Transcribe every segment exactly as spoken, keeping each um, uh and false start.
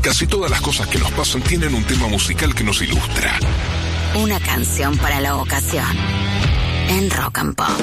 Casi todas las cosas que nos pasan tienen un tema musical que nos ilustra. Una canción para la ocasión. En Rock and Pop.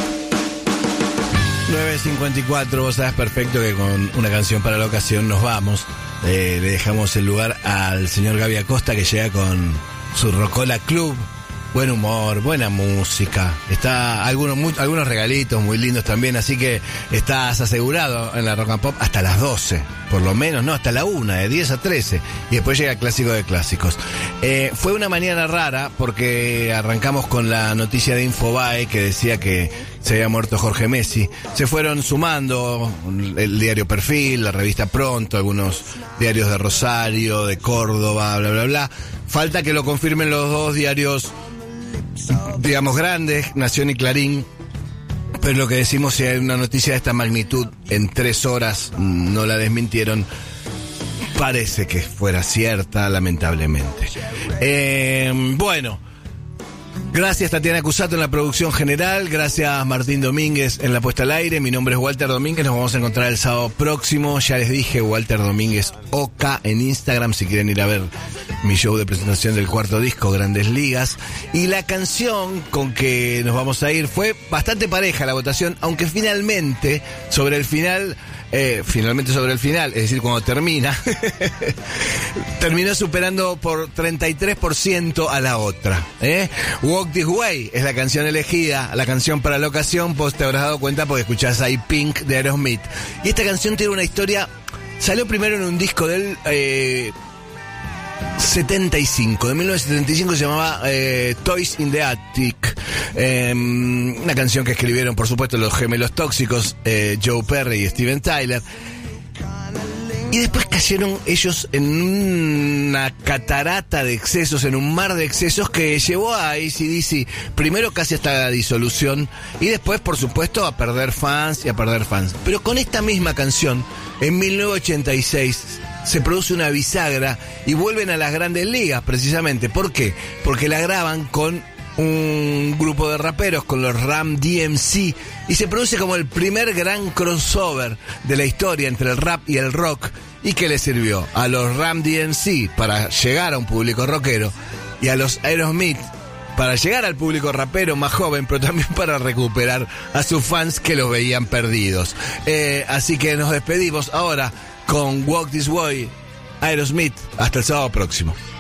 nueve cincuenta y cuatro, vos sabés perfecto que con una canción para la ocasión nos vamos. Eh, le dejamos el lugar al señor Gaby Acosta, que llega con su Rocola Club. Buen humor, buena música. Está algunos muy, algunos regalitos muy lindos también, así que estás asegurado en la Rock and Pop hasta las doce, por lo menos, no, hasta la una, de diez a trece, y después llega Clásico de Clásicos. Eh, fue una mañana rara porque arrancamos con la noticia de Infobae que decía que se había muerto Jorge Messi. Se fueron sumando el diario Perfil, la revista Pronto, algunos diarios de Rosario, de Córdoba, bla, bla, bla. Falta que lo confirmen los dos diarios, digamos, grandes, Nación y Clarín, pero lo que decimos, si hay una noticia de esta magnitud en tres horas no la desmintieron, parece que fuera cierta, lamentablemente. Eh, bueno, gracias Tatiana Cusato en la producción general, gracias Martín Domínguez en la puesta al aire. Mi nombre es Walter Domínguez, nos vamos a encontrar el sábado próximo. Ya les dije, Walter Domínguez OK en Instagram si quieren ir a ver mi show de presentación del cuarto disco, Grandes Ligas. Y la canción con que nos vamos a ir fue bastante pareja la votación, aunque finalmente, sobre el final, eh, finalmente sobre el final, es decir, cuando termina, terminó superando por treinta y tres por ciento a la otra. ¿eh? Walk This Way es la canción elegida, la canción para la ocasión. Vos te habrás dado cuenta porque escuchás ahí Pink de Aerosmith. Y esta canción tiene una historia, salió primero en un disco del eh, setenta y cinco, de mil novecientos setenta y cinco, se llamaba eh, Toys in the Attic, eh, una canción que escribieron por supuesto los gemelos tóxicos, eh, Joe Perry y Steven Tyler, y después cayeron ellos en una catarata de excesos, en un mar de excesos que llevó a A C D C primero casi hasta la disolución y después por supuesto a perder fans y a perder fans. Pero con esta misma canción, en mil novecientos ochenta y seis se produce una bisagra y vuelven a las Grandes Ligas precisamente. ¿Por qué? Porque la graban con un grupo de raperos, con los Ram D M C, y se produce como el primer gran crossover de la historia entre el rap y el rock. ¿Y qué le sirvió? A los Ram D M C para llegar a un público rockero y a los Aerosmith para llegar al público rapero más joven, pero también para recuperar a sus fans que los veían perdidos. Eh, así que nos despedimos ahora con Walk This Way, Aerosmith. Hasta el sábado próximo.